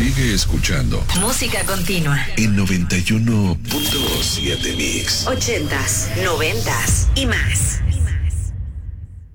Sigue escuchando. Música continua. En 91.7 Mix. 80s, 90s y más.